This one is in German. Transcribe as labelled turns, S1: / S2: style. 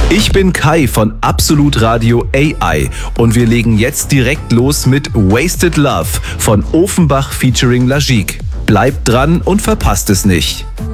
S1: Ich bin Kai von Absolut Radio AI und wir legen jetzt direkt los mit Wasted Love von Offenbach featuring Lagique. Bleibt dran und verpasst es nicht.